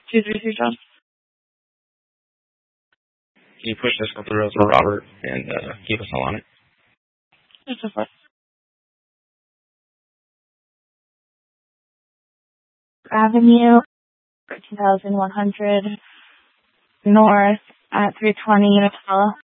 233 John. Can you push this up the road for Robert and keep us all on it? Yes, of course. Avenue, 13,100 north at 320 Unipella.